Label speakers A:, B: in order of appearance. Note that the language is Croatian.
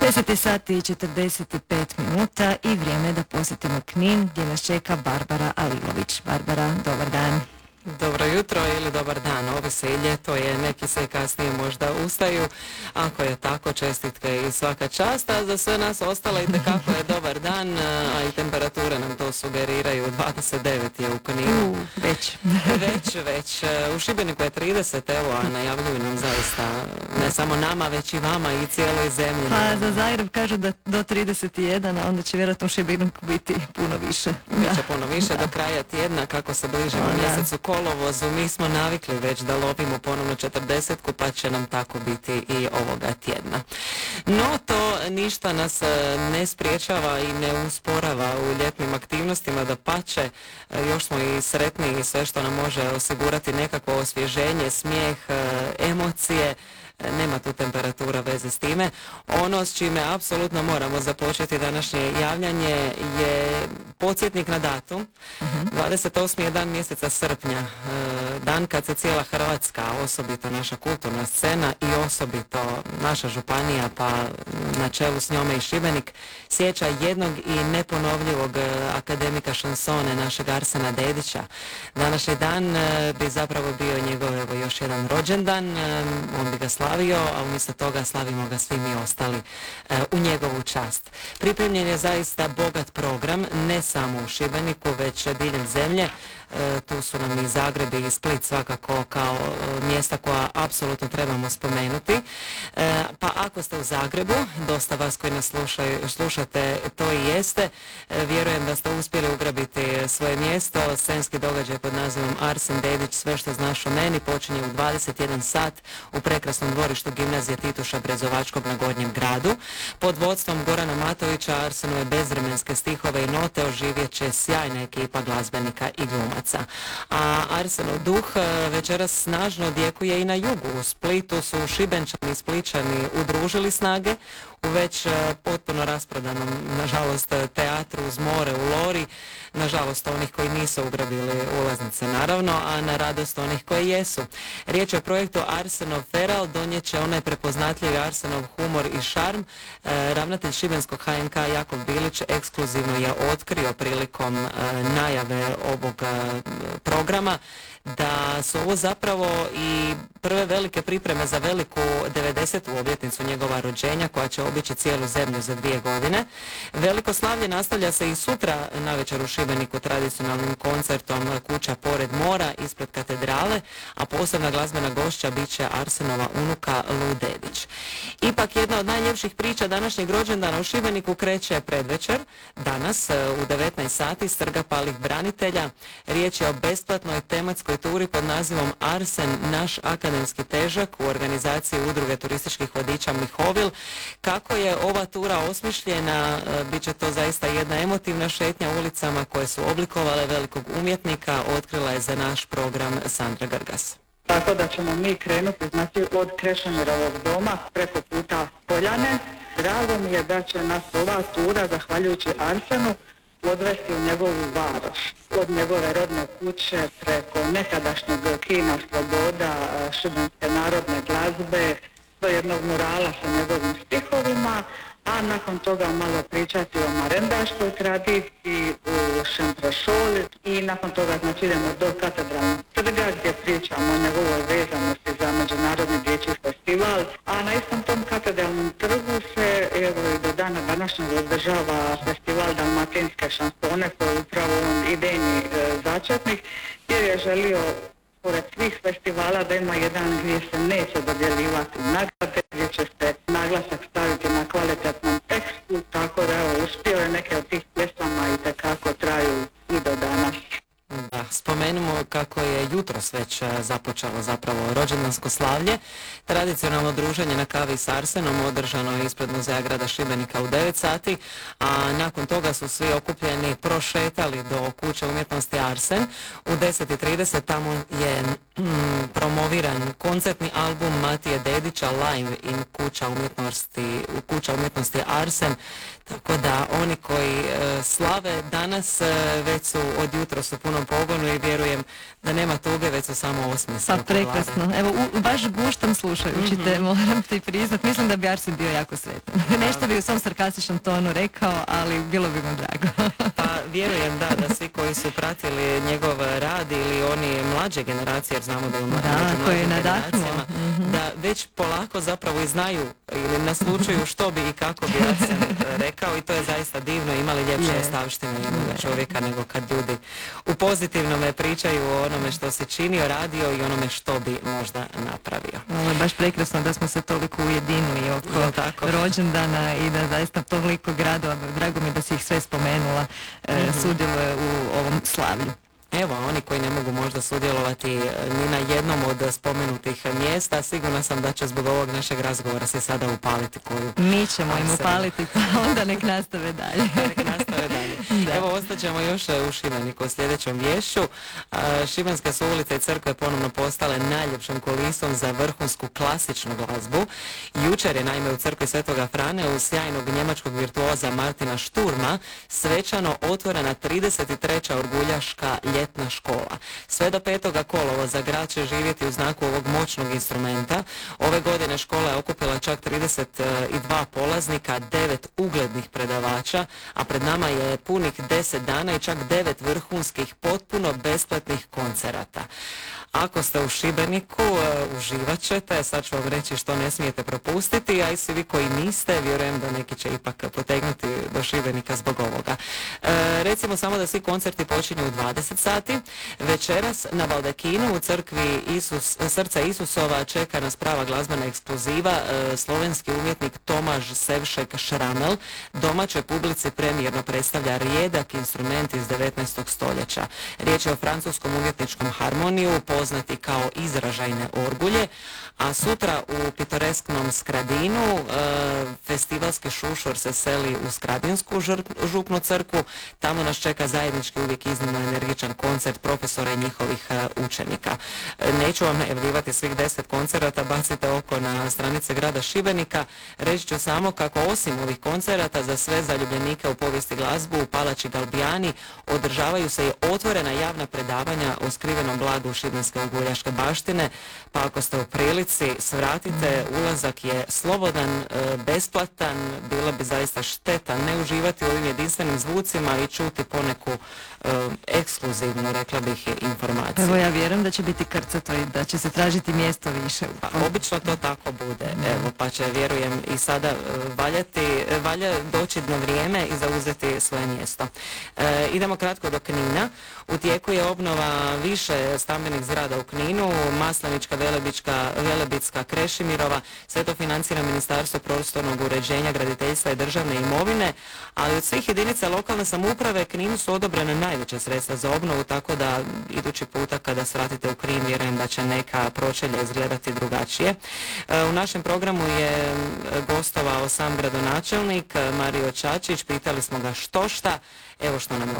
A: 10 sati i 45 minuta i vrijeme je da posjetimo Knin gdje nas čeka Barbara Alilović. Barbara, dobar dan.
B: Dobro jutro ili dobar dan, ovisi i ljeto je, neki se i kasnije možda ustaju, ako je tako čestitke i svaka čast, a za sve nas ostalo itekako je dobar dan, a i temperature nam to sugeriraju, 29 je u Kninu. Već. U Šibeniku je 30, evo, a najavljuju nam zaista, ne samo nama, već i vama i cijeloj zemlji.
A: Pa za Zagreb kažu da do 31, a onda će vjerojatno u Šibeniku biti puno više.
B: Biće puno više do kraja tjedna, kako se bližimo mjesecu kolovozu, mi smo navikli već da lovimo ponovno 40-ku, pa će nam tako biti i ovoga tjedna. No, to ništa nas ne spriječava i ne usporava u ljetnim aktivnostima, dapače, još smo i sretni i sve što nam može osigurati nekakvo osvježenje, smijeh, emocije. Nema tu temperatura veze s time. Ono s čime apsolutno moramo započeti današnje javljanje je podsjetnik na datum. 28. je dan mjeseca srpnja, dan kad se cijela Hrvatska, osobito naša kulturna scena i osobito naša županija, pa na čelu s njome i Šibenik, sjeća jednog i neponovljivog akademika šansone, našeg Arsena Dedića. Današnji dan bi zapravo bio njegov još jedan rođendan, on bi ga slavio, a umjesto toga slavimo ga svi mi ostali u njegovu čast. Pripremljen je zaista bogat program, ne samo u Šibeniku, već diljem zemlje. Tu su nam i Zagreb i Split svakako kao mjesta koja apsolutno trebamo spomenuti. Pa ako ste u Zagrebu, dosta vas koji nas slušate to i jeste, vjerujem da ste uspjeli ugrabiti svoje mjesto. Scenski događaj pod nazivom Arsen Dedić, sve što znaš o meni, počinje u 21 sat u prekrasnom dvorištu Gimnazije Tituša Brezovačkog na Gornjem gradu. Pod vodstvom Gorana Matovića Arsenove bezvremenske stihove i note oživjet će sjajna ekipa glazbenika i glumaca. A Arsenov duh večeras snažno odjekuje i na jugu. U Splitu su Šibenčani i Spličani udružili snage u već potpuno rasprodanom, nažalost, teatru uz more u Lori, nažalost onih koji nisu ugrabili ulaznice naravno, a na radost onih koji jesu. Riječ je o projektu Arsenov Feral, donijet će onaj prepoznatljivi Arsenov humor i šarm. Ravnatelj Šibenskog HNK Jakov Bilić ekskluzivno je otkrio prilikom najave ovog programa da su ovo zapravo i prve velike pripreme za veliku 90. obljetnicu njegova rođenja koja će obići cijelu zemlju za 2 godine. Veliko slavlje nastavlja se i sutra navečer u Šibeniku tradicionalnim koncertom Kuća pored mora ispred katedrale, a posebna glazbena gošća bit će Arsenova unuka Lu Dedić. Ipak jedna od najljepših priča današnjeg rođendana u Šibeniku kreće predvečer. Danas u 19 sati s Trga palih branitelja. Riječ je o besplatnoj tematskoj turi pod nazivom Arsen, naš akademski težak u organizaciji Udruge turističkih vodiča Mihovil. Kako je ova tura osmišljena, bit će to zaista jedna emotivna šetnja ulicama koje su oblikovale velikog umjetnika, otkrila je za naš program Sandra Grgas.
C: Tako da ćemo mi krenuti, znači, od Krešimirovog doma preko puta Poljane. Drago mi je da će nas ova tura, zahvaljujući Arsenu, odvesti u njegovu varoš. Od njegove rodne kuće, preko nekadašnjeg kina Sloboda, šibenske narodne glazbe, do jednog murala sa njegovim stihovima, a nakon toga malo pričati o marendaškoj tradiciji, u Šemprešoli i nakon toga znači idemo do Katedralnog trga gdje pričamo o njegovoj vezanosti za Međunarodni dječji festival, a na istom tom Katedralnom trgu se evo i do dana današnjeg održava festival dalmatinske šansone koji je upravo on idejni začetnik jer je želio pored svih festivala da ima jedan gdje se neće dodjeljivati nagrade, gdje će se naglasak staviti na kvalitetnom tekstu, tako da evo, uspio je neke od tih pjesama i tekako traju i do danas.
B: Da, spomenimo kako je jutros već započelo zapravo rođendansko slavlje. Tradicionalno druženje na kavi s Arsenom održano je ispred Muzeja grada Šibenika u 9 sati, a nakon toga su svi okupljeni prošetali do Kuće umjetnosti Arsen. U 10:30 tamo je promoviran koncertni album Matije Dedića Live in Kuća umjetnosti Arsen. Tako da oni koji slave danas već su od jutros u punom pogonu i vjerujem da nema tuge, već su samo osmije.
A: Pa prekrasno. Evo, baš guštam slušati. slušajući moram ti priznat. Mislim da bi Arsen bio jako sretan. Nešto bi u svom sarkastičnom tonu rekao, ali bilo bi mu drago.
B: Pa vjerujem da svi koji su pratili njegov rad ili oni mlađe generacije, jer znamo da je mlađim generacijama, da već polako zapravo i znaju ili naslučuju što bi i kako bi Arsen rekao, i to je zaista divno. Imali ljepše ostavštine jednog čovjeka nego kad ljudi u pozitivnome pričaju o onome što se činio, radio i onome što bi možda napravio.
A: Ovo je baš prekrasno da smo se toliko ujedinili oko rođendana i da zaista toliko gradova, drago mi da si ih sve spomenula, sudjeluje u ovom slavlju.
B: Evo, oni koji ne mogu možda sudjelovati ni na jednom od spomenutih mjesta, sigurna sam da će zbog ovog našeg razgovora se sada upaliti koju.
A: Mi ćemo im upaliti, pa onda nek nastave dalje.
B: Evo, ostaćemo još u Šibeniku u sljedećem vješću. Šibenske su ulice i crkve ponovno postale najljepšom kulisom za vrhunsku klasičnu glazbu. Jučer je naime u crkvi Svetoga Frane uz sjajnog njemačkog virtuoza Martina Šturma svečano otvorena 33. orguljaška ljetna škola. Sve do 5. kolovoza grad će živjeti u znaku ovog moćnog instrumenta. Ove godine škola je okupila čak 32 polaznika, 9 uglednih predavača, a pred nama je punih 10 dana i čak 9 vrhunskih potpuno besplatnih koncerata. Ako ste u Šibeniku, uživat ćete, sad ću vam reći što ne smijete propustiti, a i svi vi koji niste, vjerujem da neki će ipak potegnuti do Šibenika zbog ovoga. Recimo samo da svi koncerti počinju u 20 sati. Večeras na Baldekinu u crkvi Srca Isusova čeka nas prava glazbena ekskluziva. Slovenski umjetnik Tomaž Sevšek Šramel domaćoj publici premijerno predstavlja rijedak instrument iz 19. stoljeća. Riječ je o francuskom umjetničkom harmoniju, poznati kao izražajne orgulje, a sutra u pitoresknom Skradinu festivalski šušur se seli u Skradinsku župnu crkvu. Tamo nas čeka zajednički uvijek iznimno energičan koncert profesora i njihovih učenika. Neću vam najavljivati svih 10 koncerata, bacite oko na stranice grada Šibenika. Reći ću samo kako osim ovih koncerata za sve zaljubljenike u povijesti glazbu u Palači Galbijani održavaju se i otvorena javna predavanja o skrivenom blagu šibenske orguljaške baštine, pa ako ste u prilici svratite, ulazak je slobodan, besplatan, bilo bi zaista šteta ne uživati u ovim jedinstvenim zvucima i čuti poneku ekskluzivnu, rekla bih, informaciju.
A: Evo, ja vjerujem da će biti krcato i da će se tražiti mjesto više.
B: Obično to tako bude, evo, pa će, vjerujem, i sada valja doći na vrijeme i zauzeti svoje mjesto. Idemo kratko do Knina. U tijeku je obnova više stambenih zgrada u Kninu, Maslenička, Velebitska, Krešimirova. Sve to financira Ministarstvo prostornog uređenja, graditeljstva i državne imovine, ali od svih jedinica lokalne samouprave Kninu su odobrene najveće sredstva za obnovu, tako da idući puta kada svratite u Knin, vjerujem da će neka pročelja izgledati drugačije. U našem programu je gostovao sam gradonačelnik Mario Čačić, pitali smo ga što šta, evo što nam je